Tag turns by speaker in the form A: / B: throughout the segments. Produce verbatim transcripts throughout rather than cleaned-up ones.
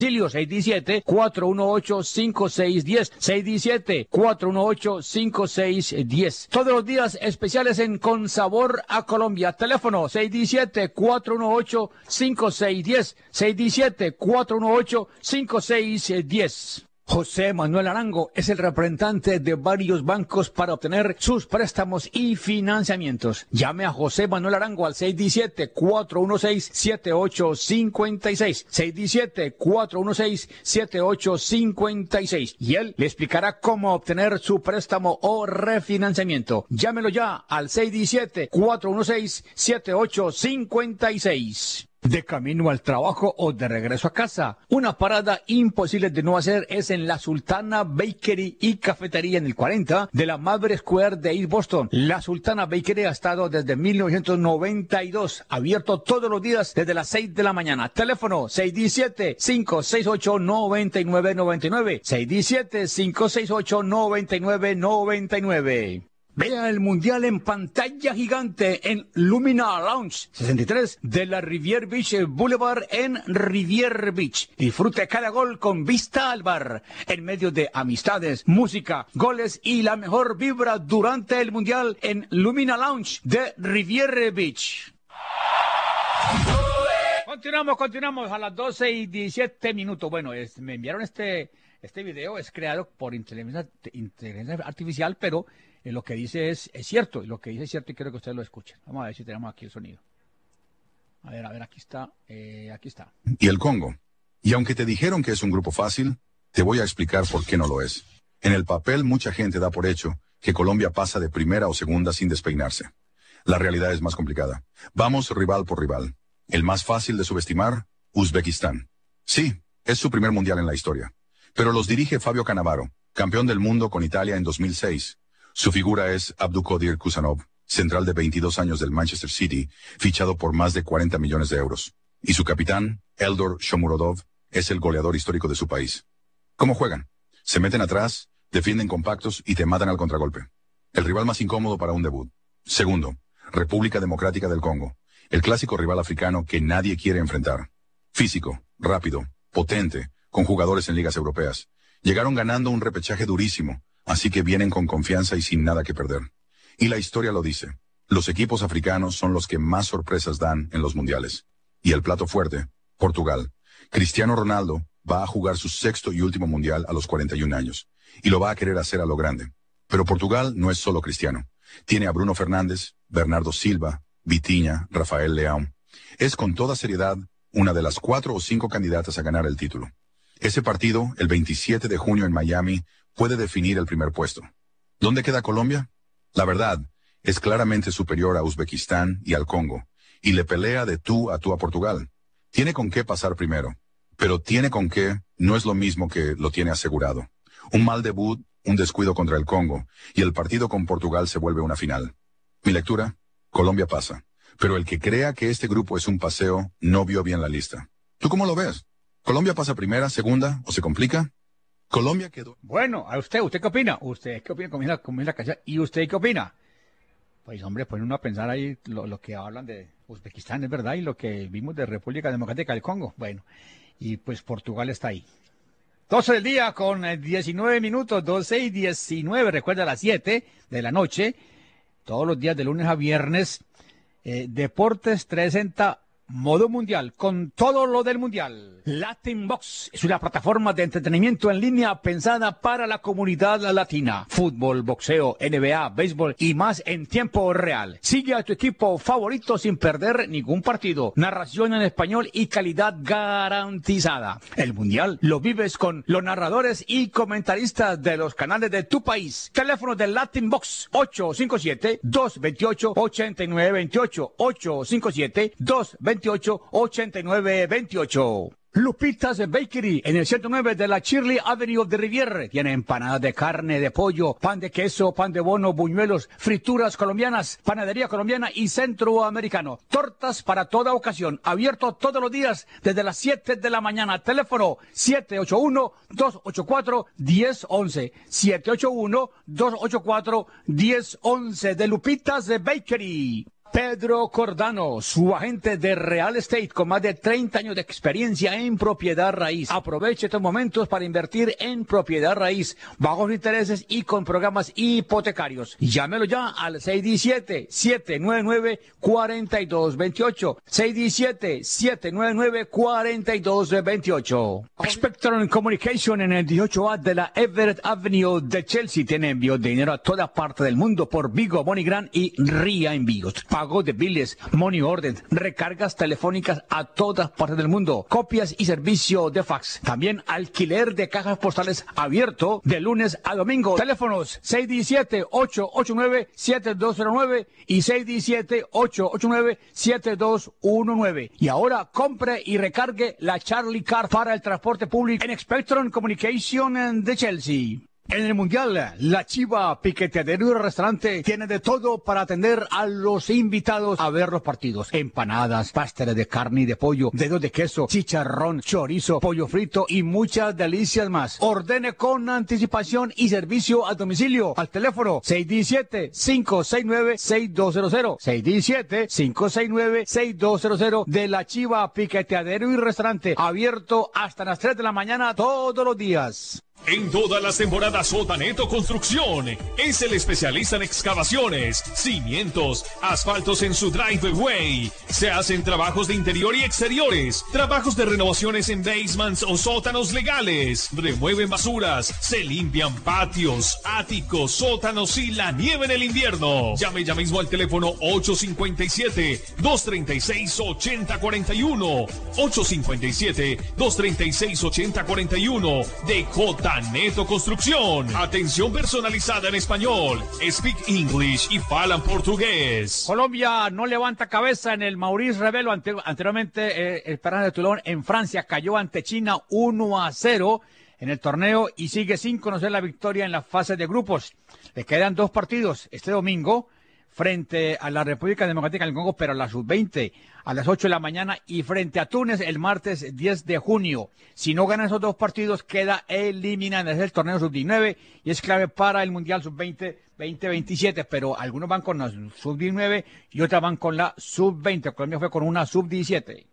A: seis diecisiete, cuatro uno ocho, cinco seis uno cero, seis diecisiete, cuatro uno ocho, cinco seis uno cero. Todos los días especiales en Con Sabor a Colombia. Teléfono seis diecisiete, cuatro uno ocho, cinco seis uno cero, seis diecisiete, cuatro uno ocho, cinco seis uno cero. José Manuel Arango es el representante de varios bancos para obtener sus préstamos y financiamientos. Llame a José Manuel Arango al seis diecisiete, cuatro uno seis, siete ocho cinco seis, seis diecisiete, cuatro uno seis, siete ocho cinco seis, y él le explicará cómo obtener su préstamo o refinanciamiento. Llámelo ya al seis diecisiete, cuatro uno seis, siete ocho cinco seis. De camino al trabajo o de regreso a casa, una parada imposible de no hacer es en la Sultana Bakery y Cafetería en el cuarenta de la Maverick Square de East Boston. La Sultana Bakery ha estado desde mil novecientos noventa y dos, abierto todos los días desde las seis de la mañana. Teléfono seis diecisiete, cinco seis ocho, nueve nueve nueve nueve, seis diecisiete, cinco seis ocho, nueve nueve nueve nueve. Vea el Mundial en pantalla gigante en Lumina Lounge sesenta y tres de la Riviera Beach Boulevard en Riviera Beach. Disfrute cada gol con vista al bar, en medio de amistades, música, goles y la mejor vibra durante el Mundial en Lumina Lounge de Riviera Beach. Continuamos, continuamos a las doce y diecisiete minutos. Bueno, es, me enviaron este, este video, es creado por inteligencia, inteligencia artificial, pero Eh, lo que dice es, es cierto, y lo que dice es cierto y quiero que ustedes lo escuchen. Vamos a ver si tenemos aquí el sonido. A ver, a ver, aquí está, eh, aquí está.
B: Y el Congo. Y aunque te dijeron que es un grupo fácil, te voy a explicar por qué no lo es. En el papel mucha gente da por hecho que Colombia pasa de primera o segunda sin despeinarse. La realidad es más complicada. Vamos rival por rival. El más fácil de subestimar, Uzbekistán. Sí, es su primer mundial en la historia. Pero los dirige Fabio Cannavaro, campeón del mundo con Italia en dos mil seis. Su figura es Abdulkadir Kusanov, central de veintidós años del Manchester City, fichado por más de cuarenta millones de euros. Y su capitán, Eldor Shomurodov, es el goleador histórico de su país. ¿Cómo juegan? Se meten atrás, defienden compactos y te matan al contragolpe. El rival más incómodo para un debut. Segundo, República Democrática del Congo, el clásico rival africano que nadie quiere enfrentar. Físico, rápido, potente, con jugadores en ligas europeas. Llegaron ganando un repechaje durísimo, así que vienen con confianza y sin nada que perder. Y la historia lo dice. Los equipos africanos son los que más sorpresas dan en los mundiales. Y el plato fuerte, Portugal. Cristiano Ronaldo va a jugar su sexto y último mundial a los cuarenta y un años. Y lo va a querer hacer a lo grande. Pero Portugal no es solo Cristiano. Tiene a Bruno Fernández, Bernardo Silva, Vitinha, Rafael Leão. Es con toda seriedad una de las cuatro o cinco candidatas a ganar el título. Ese partido, el veintisiete de junio en Miami, puede definir el primer puesto. ¿Dónde queda Colombia? La verdad, es claramente superior a Uzbekistán y al Congo, y le pelea de tú a tú a Portugal. Tiene con qué pasar primero, pero tiene con qué no es lo mismo que lo tiene asegurado. Un mal debut, un descuido contra el Congo, y el partido con Portugal se vuelve una final. Mi lectura, Colombia pasa, pero el que crea que este grupo es un paseo no vio bien la lista. ¿Tú cómo lo ves? ¿Colombia pasa primera, segunda o se complica? Colombia quedó.
A: Bueno, a usted, ¿usted qué opina? ¿Usted qué opina? Comienza, comienza la canción. ¿Y usted qué opina? Pues hombre, pone uno a pensar ahí lo, lo que hablan de Uzbekistán, es verdad, y lo que vimos de República Democrática del Congo. Bueno, y pues Portugal está ahí. doce del día con diecinueve minutos, doce y diecinueve, recuerda, a las siete de la noche, todos los días de lunes a viernes, eh, Deportes trescientos sesenta Modo Mundial, con todo lo del Mundial. Latin Box es una plataforma de entretenimiento en línea pensada para la comunidad latina. Fútbol, boxeo, N B A, béisbol y más en tiempo real. Sigue a tu equipo favorito sin perder ningún partido. Narración en español y calidad garantizada. El Mundial lo vives con los narradores y comentaristas de los canales de tu país. Teléfono de Latin Box ocho cinco siete, dos dos ocho, ocho nueve dos ocho, ocho cinco siete, dos dos ocho, ocho nueve dos ocho. Lupitas Bakery, en el ciento nueve de la Shirley Avenue de Riviera. Tiene empanadas de carne, de pollo, pan de queso, pan de bono, buñuelos, frituras colombianas, panadería colombiana y centroamericano. Tortas para toda ocasión. Abierto todos los días desde las siete de la mañana. Teléfono siete ocho uno, dos ocho cuatro, uno cero uno uno. siete ocho uno, dos ocho cuatro, uno cero uno uno de Lupitas Bakery. Pedro Cordano, su agente de real estate con más de treinta años de experiencia en propiedad raíz. Aproveche estos momentos para invertir en propiedad raíz, bajos intereses y con programas hipotecarios. Llámelo ya al seis uno siete, siete nueve nueve, cuatro dos dos ocho, seis uno siete, siete nueve nueve, cuatro dos dos ocho. Spectrum Communication en el dieciocho A de la Everett Avenue de Chelsea tiene envío de dinero a toda parte del mundo por Vigo, MoneyGram y Ria Envíos. Pago de biles, money order, recargas telefónicas a todas partes del mundo, copias y servicio de fax. También alquiler de cajas postales abierto de lunes a domingo. Teléfonos seis uno siete, ocho ocho nueve, siete dos cero nueve y seis uno siete, ocho ocho nueve, siete dos uno nueve. Y ahora compre y recargue la Charlie Card para el transporte público en Spectrum Communication de Chelsea. En el Mundial, la Chiva Piqueteadero y Restaurante tiene de todo para atender a los invitados a ver los partidos. Empanadas, pasteles de carne y de pollo, dedos de queso, chicharrón, chorizo, pollo frito y muchas delicias más. Ordene con anticipación y servicio a domicilio al teléfono seis uno siete, cinco seis nueve, seis dos cero cero, seis uno siete, cinco seis nueve, seis dos cero cero de la Chiva Piqueteadero y Restaurante, abierto hasta las tres de la mañana todos los días.
C: En todas las temporadas Sotaneto Construcción es el especialista en excavaciones, cimientos, asfaltos en su driveway. Se hacen trabajos de interior y exteriores, trabajos de renovaciones en basements o sótanos legales. Remueven basuras, se limpian patios, áticos, sótanos y la nieve en el invierno. Llame ya mismo al teléfono ocho cinco siete, dos tres seis, ocho cero cuatro uno, ocho cinco siete, dos tres seis, ocho cero cuatro uno de J. Neto Construcción. Atención personalizada en español. Speak English y falan portugués.
A: Colombia no levanta cabeza en el Maurice Revelo. Ante, anteriormente, eh, el Perán de Toulon en Francia cayó ante China uno a cero en el torneo y sigue sin conocer la victoria en la fase de grupos. Le quedan dos partidos este domingo frente a la República Democrática del Congo, pero a la sub veinte a las ocho de la mañana, y frente a Túnez el martes diez de junio. Si no gana esos dos partidos, queda eliminado. Es el torneo sub diecinueve y es clave para el Mundial sub veinte, veinte veintisiete, pero algunos van con la sub diecinueve y otras van con la sub veinte. Colombia fue con una sub diecisiete.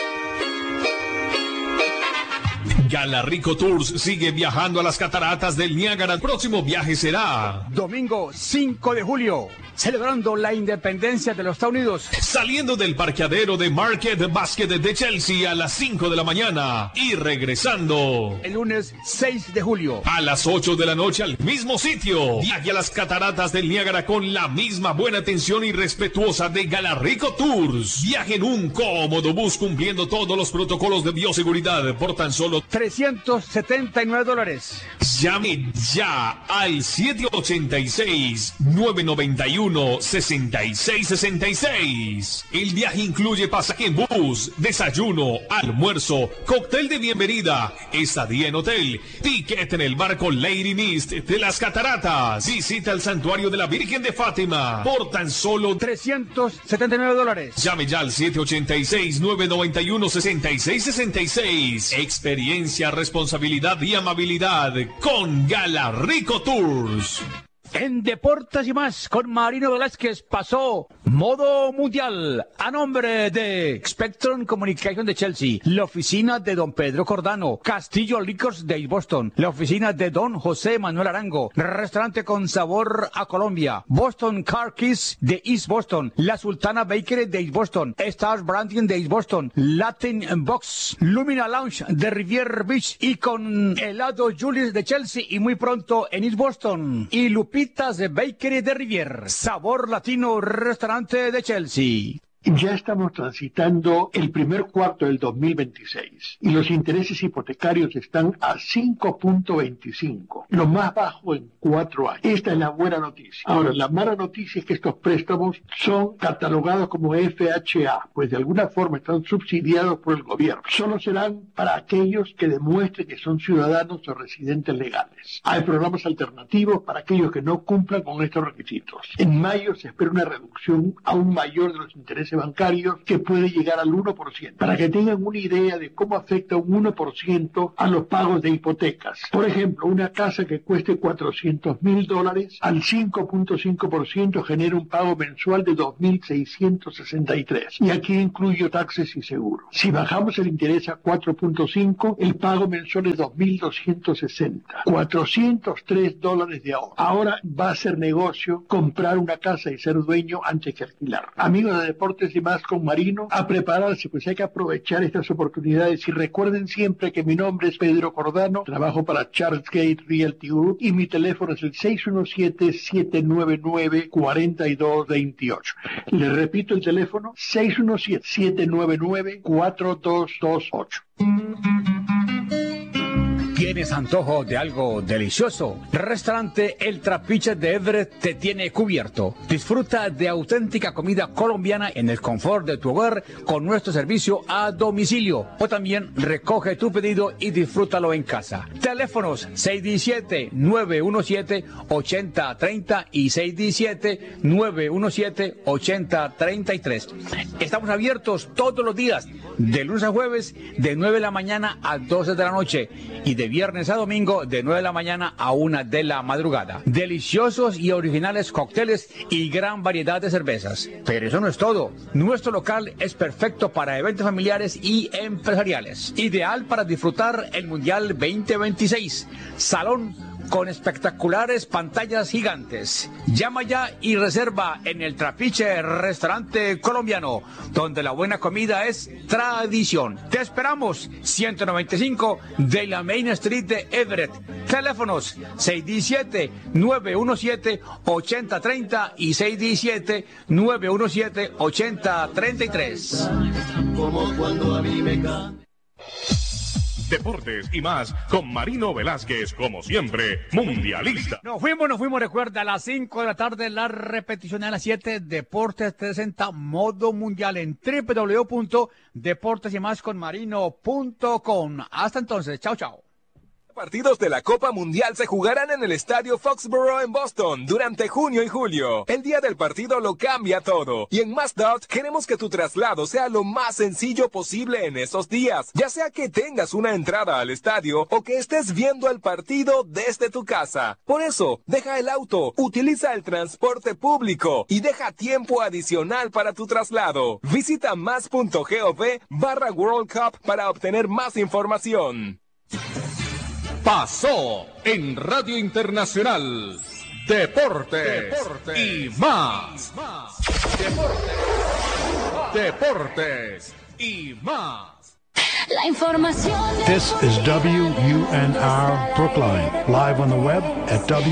C: Galarrico Tours sigue viajando a las cataratas del Niágara. El próximo viaje será
A: domingo cinco de julio, celebrando la independencia de los Estados Unidos.
C: Saliendo del parqueadero de Market Basket de Chelsea a las cinco de la mañana y regresando
A: el lunes seis de julio
C: a las ocho de la noche al mismo sitio. Viaje a las cataratas del Niágara con la misma buena atención y respetuosa de Galarrico Tours. Viaje en un cómodo bus cumpliendo todos los protocolos de bioseguridad por tan solo
A: trescientos setenta y nueve dólares.
C: Llame ya al siete ocho seis, nueve nueve uno, seis seis seis seis. El viaje incluye pasaje en bus, desayuno, almuerzo, cóctel de bienvenida, estadía en hotel, ticket en el barco Lady Mist de las Cataratas, visita al santuario de la Virgen de Fátima por tan solo
A: trescientos setenta y nueve dólares.
C: Llame ya al siete ocho seis, nueve nueve uno, seis seis seis seis. Experiencia, responsabilidad y amabilidad con Galarrico Tours.
A: En Deportes y más, con Marino Velázquez pasó Modo Mundial a nombre de Spectrum Communication de Chelsea, la oficina de don Pedro Cordano, Castillo Liquors de East Boston, la oficina de don José Manuel Arango, restaurante con sabor a Colombia, Boston Car Keys de East Boston, la Sultana Bakery de East Boston, Stars Branding de East Boston, Latin Box, Lumina Lounge de Rivier Beach y con helado Julius de Chelsea y muy pronto en East Boston y Lupita de Bakery de Rivier, sabor latino, restaurante de Chelsea.
D: Ya estamos transitando el primer cuarto del dos mil veintiséis y los intereses hipotecarios están a cinco punto veinticinco, lo más bajo en cuatro años. Esta es la buena noticia. Ahora, la mala noticia es que estos préstamos son catalogados como F H A, pues de alguna forma están subsidiados por el gobierno. Solo serán para aquellos que demuestren que son ciudadanos o residentes legales. Hay programas alternativos para aquellos que no cumplan con estos requisitos. En mayo se espera una reducción aún mayor de los intereses bancarios que puede llegar al uno por ciento, para que tengan una idea de cómo afecta un uno por ciento a los pagos de hipotecas. Por ejemplo, una casa casa que cueste cuatrocientos mil dólares al cinco punto cinco por ciento genera un pago mensual de dos mil seiscientos sesenta y tres. Y aquí incluyo taxes y seguro. Si bajamos el interés a cuatro punto cinco, el pago mensual es dos mil doscientos sesenta. cuatrocientos tres dólares de ahorro. Ahora va a ser negocio comprar una casa y ser dueño antes que alquilar. Amigos de Deportes y Más con Marino, a prepararse, pues hay que aprovechar estas oportunidades. Y recuerden siempre que mi nombre es Pedro Cordano, trabajo para Charles Gate Realty Group y mi teléfono es el seis uno siete, siete nueve nueve, cuatro dos dos ocho. Le repito el teléfono, seis uno siete, siete nueve nueve, cuatro dos dos ocho.
A: ¿Tienes antojo de algo delicioso? Restaurante El Trapiche de Everett te tiene cubierto. Disfruta de auténtica comida colombiana en el confort de tu hogar con nuestro servicio a domicilio. O también recoge tu pedido y disfrútalo en casa. Teléfonos seis uno siete, nueve uno siete, ocho cero tres cero y seis uno siete, nueve uno siete, ocho cero tres tres. Estamos abiertos todos los días, de lunes a jueves, de nueve de la mañana a doce de la noche y de viernes a domingo de nueve de la mañana a una de la madrugada. Deliciosos y originales cócteles y gran variedad de cervezas. Pero eso no es todo. Nuestro local es perfecto para eventos familiares y empresariales. Ideal para disfrutar el Mundial veinte veintiséis. Salón con espectaculares pantallas gigantes. Llama ya y reserva en El Trapiche Restaurante Colombiano, donde la buena comida es tradición. Te esperamos, ciento noventa y cinco de la Main Street de Everett. Teléfonos seis uno siete, nueve uno siete, ocho cero tres cero y seis uno siete, nueve uno siete, ocho cero tres tres.
E: Como cuando a mí me ca...
C: Deportes y más con Marino Velázquez, como siempre, mundialista.
A: Nos fuimos, nos fuimos, recuerda, a las cinco de la tarde, la repetición a las siete, Deportes presenta Modo Mundial en doble u doble u doble u punto deportes y más con marino punto com. Hasta entonces, chao, chao.
F: Partidos de la Copa Mundial se jugarán en el Estadio Foxborough en Boston durante junio y julio. El día del partido lo cambia todo. Y en Mazdot queremos que tu traslado sea lo más sencillo posible en esos días. Ya sea que tengas una entrada al estadio o que estés viendo el partido desde tu casa. Por eso, deja el auto, utiliza el transporte público y deja tiempo adicional para tu traslado. Visita más punto gov barra World Cup para obtener más información.
C: Pasó en Radio Internacional Deportes, Deportes y más. Deportes, Deportes y más.
G: La información.
H: This is W U N R Brookline, live on the web at W